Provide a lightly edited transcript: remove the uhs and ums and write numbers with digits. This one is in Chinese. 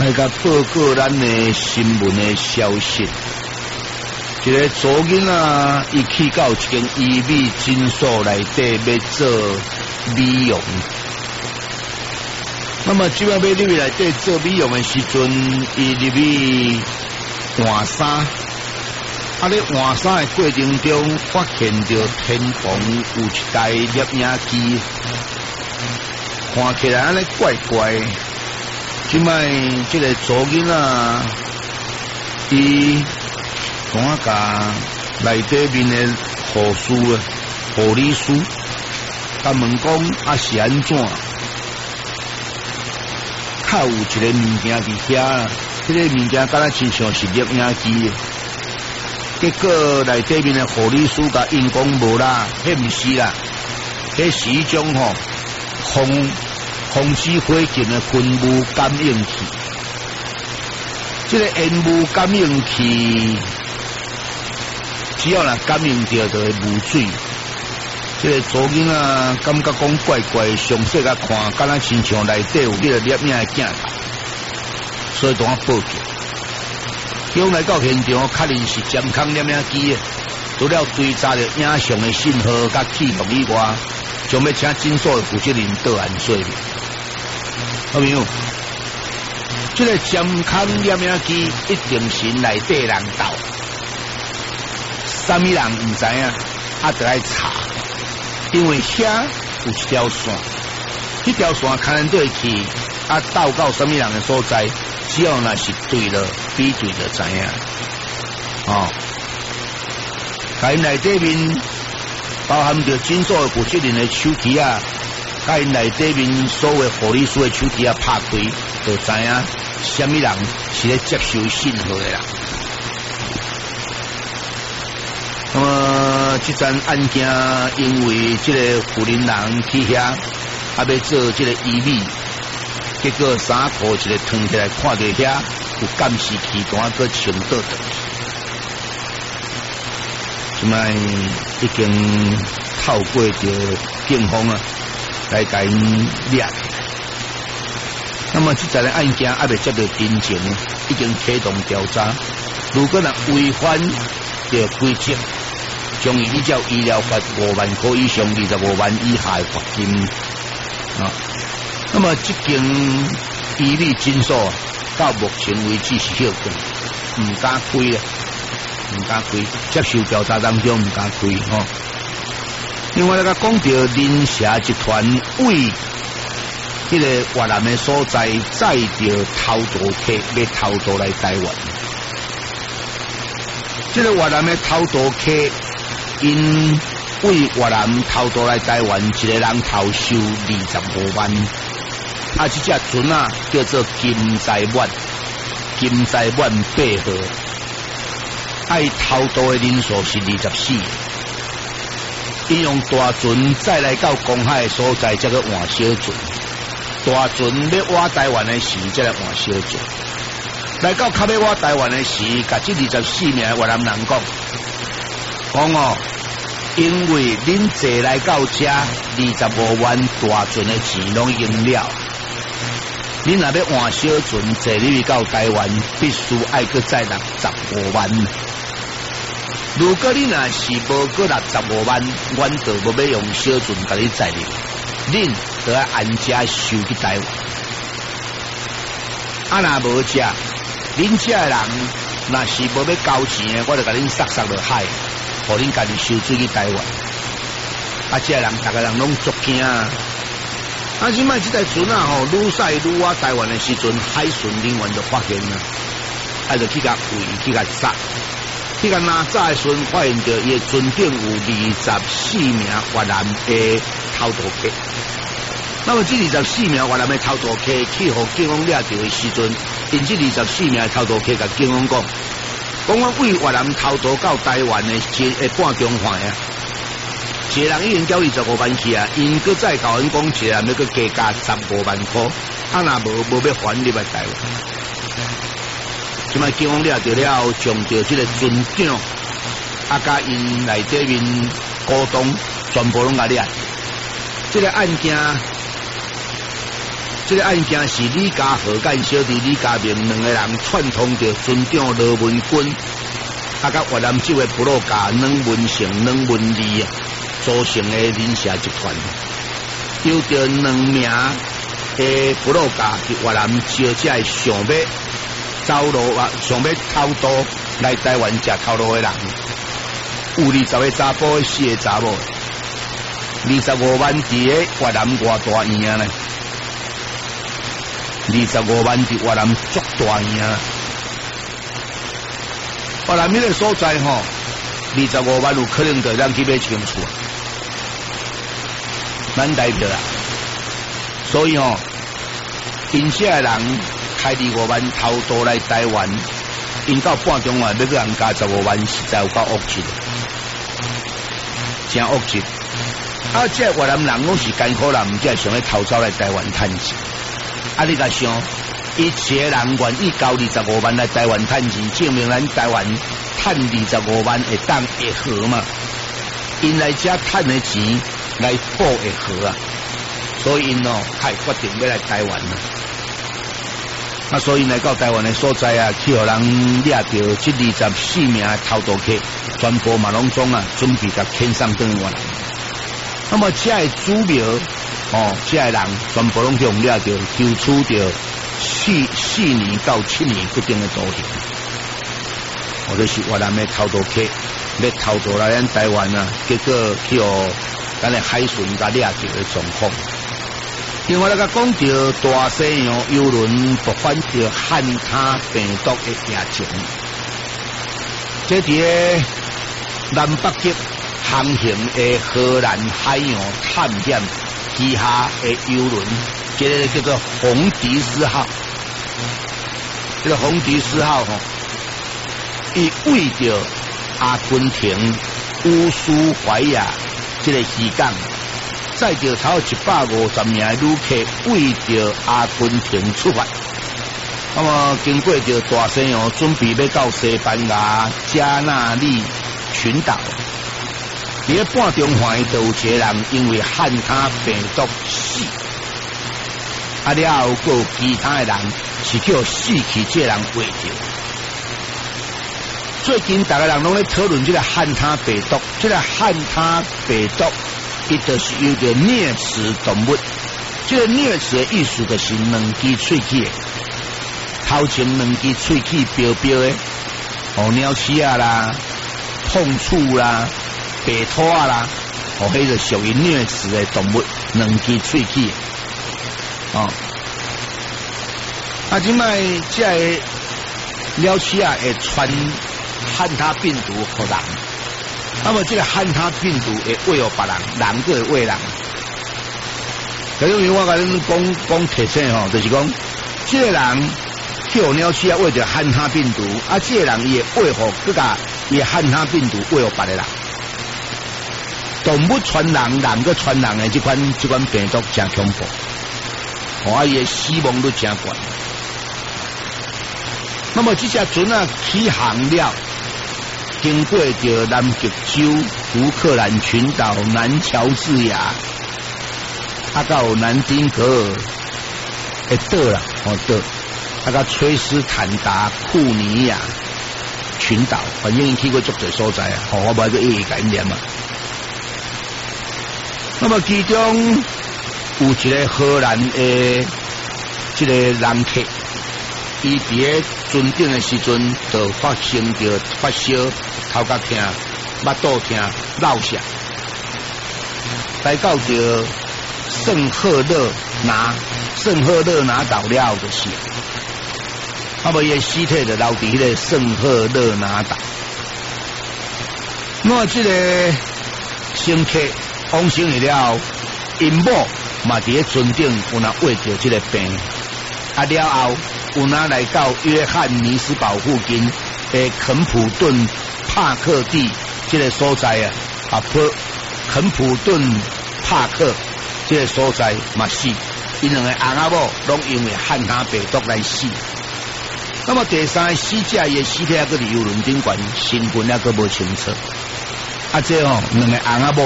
来甲报告咱的新闻的消息。一个查囡仔，伊去到一间医美诊所内底要做美容。那么即摆要入去内底做美容的时阵，伊入去换衫。咧换衫的过程中，发现到天棚有一台摄影机，看起来安尼怪怪。即摆即个查囡仔，伊我甲内底面的护士、护理师，甲问讲是安怎？较有一个物件伫遐，这个物件敢若亲像是摄影机。结果内底面的护理师甲因讲无啦，迄毋是啦，迄是一种防止火警的烟雾感应器。这个烟雾感应器，只要若感应到就会无水。这个查囡仔感觉讲怪怪，详细甲看，敢若亲像内底有迄个摄影的镜头，所以同我报警。用来到现场，确认是监控摄影机的，除了追查着影像的信号甲启动以外，将要请诊所的负责人到案说明。好朋友，这个监控摄影机一定是内底人盗，什么人唔知影，得来查，因为遐有一条线，这条线可能对去盗到什么人的所在。只要那是对了，比对就知影。甲因内底面包含着诊所的负责人的手机啊，甲因内底面所有护理师的手机啊拍开，就知影什么人是咧接收信号的啦。那么这桩案件，因为这个妇人人去遐，要做这个医美。结果衫裤一个脱起来，看到遐有监视器，单个穿倒倒。即摆已经透过着警方啊来甲因抓。那么这个案件还未接到侦情，已经启动调查。如果若违反着规则，将伊依照医疗罚5万块以上25万以下的罚金啊。那么这间医美诊所到目前为止是休困，唔敢开啦，唔敢开，接受调查当中唔敢开吼。另外，讲到林社集团为这个越南的所在载着偷渡客要偷渡来台湾，这个越南的偷渡客因为越南偷渡来台湾，一个人偷收25万。这只船啊叫做金财满8号，爱偷渡的人数是24。伊用大船再来到公海的所在，才个换小船。大船要挖台湾的时，才来换小船。来到较要挖台湾的时，甲这24名越南人讲因为恁坐来到这25万大船的钱拢用了。你若要换小船坐入去到台湾，必须爱搁载65万。如果你若是无搁65万，阮就无要用小船甲你载入，恁就要按价收去台湾。若无这，恁这人若是无要交钱的，我就甲恁塞落海，互恁家己收水去台湾。这人大家人拢足惊。即摆这台船啊，愈驶愈挖台湾的时阵，海巡人员就发现了，就去甲围，去甲查，去甲拿查的时阵，发现着伊的船顶有24名越南的偷渡客。那么这24名越南的偷渡客去互警方抓到的时阵，因这24名偷渡客甲警方讲我为越南偷渡到台湾的半中环啊。一个人已经交25万去啊，因搁再甲阮讲，一个人要搁加15万块，若无要还入来台湾。即摆警方抓到了，将着这个船长甲因内底面股东全部拢甲抓。这个案件， 这个案件是李家豪跟小弟李家明两个人串通着尊长罗文君，甲越南州的布洛加两文成、两文利组成的林社集团，有着两名的布洛加伫越南州才想要走路啊，想要偷渡来台湾食头路的人，有20个查甫，4个查某，25万伫个越南偌大院啊呢？25万伫越南足大院啊！越南迄个所在吼，25万有可能就咱去买一间厝，咱代表啦。所以吼，因遮人开25万偷渡来台湾，因到半中外要给人加15万，实在有够恶质，真恶质。啊，这越南人拢是艰苦人，毋才想要偷走来台湾趁钱。啊，你甲想，一个人愿意交25万来台湾趁钱，证明咱台湾趁25万会当会好嘛？因来遮趁的钱来补会好啊，所以因才决定要来台湾啊。啊，所以来到台湾的所在啊，去互人掠到这24名偷渡客，全部嘛拢总啊，准备甲遣送转越南。那么这的主庙这的人全部拢用掠到，抽处到4年到7年不定的徒刑。我就是越南的偷渡客，要偷渡来咱台湾啊，结果去互咱的海巡甲掠到的状况。另外，咱讲到大西洋邮轮勃发着汉他病毒的疫情，这伫南北极航行的荷兰海洋探险旗下的邮轮，这个叫做红迪斯号。这个红迪斯号伊为着阿根廷乌苏怀亚这个渔港，载着超150名旅客为着阿根廷出发。那么经过着大西洋，准备要到西班牙加那利群岛。伫咧半中环就有一个人因为汉他病毒死，啊了后还有其他的人是叫死去，这个人活着。最近大家人拢咧讨论这个汉他病毒，这个汉他病毒，伊就是有个啮齿动物。这个啮齿的意思就是两支喙齿的，头前两支喙齿标标的，鸟鼠啊啦、碰触啦、白兔啊啦，迄个属于啮齿的动物，两支喙齿的。啊，即摆这个鸟鼠啊会传汉他病毒给人，那么这个汉他病毒会喂予别人，人就会喂人。所以我甲恁讲提醒就是讲，这个人叫鸟鼠啊喂着汉他病毒，啊，这个人伊会喂予佮甲伊汉他病毒喂予别个人。动物传人，人佮传人的这款病毒真恐怖，啊，伊的死亡率真高。那么这只船啊起航了，经过着南极洲、乌克兰群岛、南乔治亚，啊到南丁格尔的岛啦，岛，啊到崔斯坦达库尼亚群岛，反正去过足多所在啊，我把这一一概念嘛。那么其中有一个荷兰的这个人客，伊伫咧船顶的时阵，就发生着发烧、头壳痛、腹肚痛、落瀉，来到着圣赫勒拿岛了后就死，啊无伊的尸体就留伫迄个圣赫勒拿岛。那么这个乘客往生去了，因某嘛伫咧船顶有若喂着这个病，啊了后有若来到约翰尼斯堡附近的肯普顿帕克地这个所在啊，肯普顿帕克这个所在嘛死，因两个翁仔某拢因为汉他病毒来死。那么第三个死者伊的尸体还搁伫游轮顶悬，身份还搁无清楚，啊这两个翁仔某。